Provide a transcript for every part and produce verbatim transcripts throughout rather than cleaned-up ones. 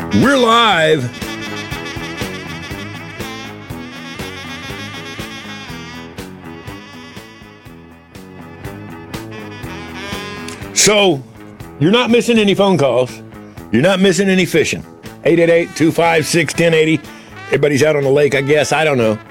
We're live. So, you're not missing any phone calls. You're not missing any fishing. eight eight eight, two five six, one oh eight oh. Everybody's out on the lake, I guess. I don't know.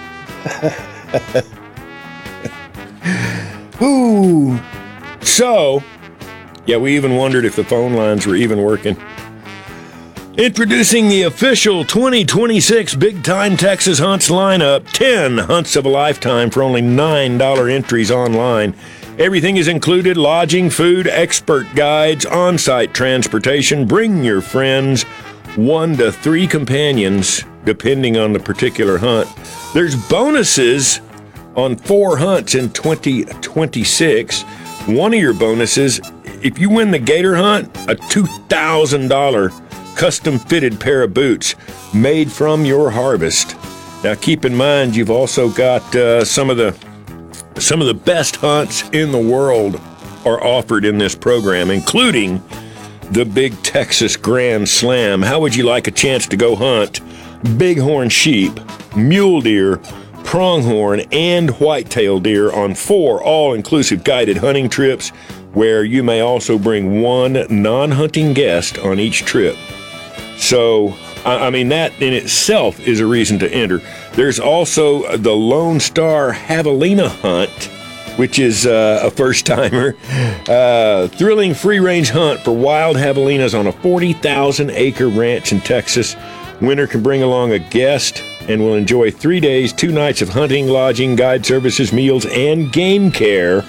Ooh. So, yeah, we even wondered if the phone lines were even working. Introducing the official twenty twenty-six Big Time Texas Hunts lineup. ten hunts of a lifetime for only nine dollars entries online. Everything is included: lodging, food, expert guides, on-site transportation. Bring your friends, one to three companions, depending on the particular hunt. There's bonuses on four hunts in twenty twenty-six. One of your bonuses, if you win the gator hunt, a two thousand dollars custom-fitted pair of boots made from your harvest. Now, keep in mind, you've also got uh, some of the some of the best hunts in the world are offered in this program, including the Big Texas Grand Slam. How would you like a chance to go hunt bighorn sheep, mule deer, pronghorn, and whitetail deer on four all-inclusive guided hunting trips, where you may also bring one non-hunting guest on each trip? So, I mean, that in itself is a reason to enter. There's also the Lone Star Javelina Hunt, which is uh, a first-timer. Uh, thrilling free-range hunt for wild javelinas on a forty thousand acre ranch in Texas. Winner can bring along a guest and will enjoy three days, two nights of hunting, lodging, guide services, meals, and game care.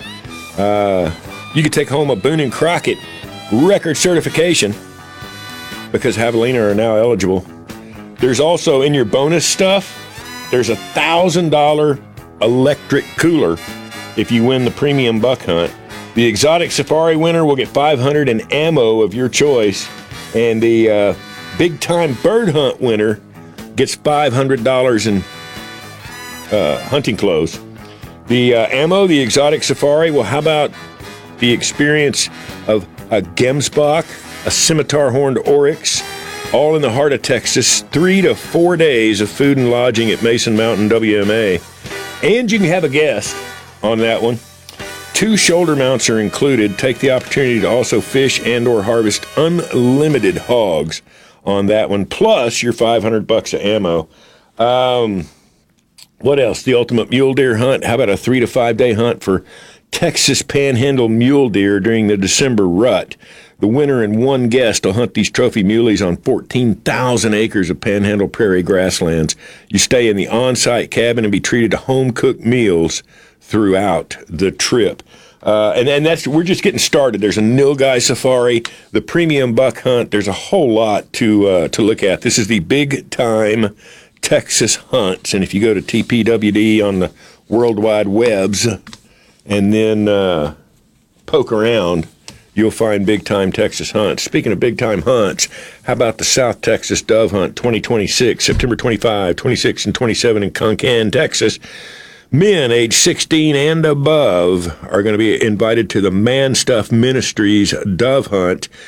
Uh, you could take home a Boone and Crockett record certification, because javelina are now eligible. There's also, in your bonus stuff, there's a one thousand dollars electric cooler if you win the premium buck hunt. The exotic safari winner will get five hundred dollars in ammo of your choice, and the uh, big time bird hunt winner gets five hundred dollars in uh, hunting clothes. The uh, ammo, the exotic safari, well, how about the experience of a gemsbok, a scimitar horned oryx, all in the heart of Texas, three to four days of food and lodging at Mason Mountain W M A. And you can have a guest on that one. Two shoulder mounts are included. Take the opportunity to also fish and or harvest unlimited hogs on that one, plus your five hundred bucks of ammo. Um, what else? The ultimate mule deer hunt. How about a three to five day hunt for Texas Panhandle mule deer during the December rut? The winner and one guest will hunt these trophy muleys on fourteen thousand acres of Panhandle prairie grasslands. You stay in the on-site cabin and be treated to home-cooked meals throughout the trip. Uh, and, and that's we're just getting started. There's a nilgai safari, the premium buck hunt. There's a whole lot to uh, to look at. This is the Big Time Texas Hunts. And if you go to T P W D on the World Wide Webs and then uh, poke around, you'll find Big Time Texas Hunts. Speaking of Big Time Hunts, how about the South Texas Dove Hunt twenty twenty-six, September twenty-fifth, twenty-sixth, and twenty-seventh in Concan, Texas? Men age sixteen and above are going to be invited to the Man Stuff Ministries Dove Hunt.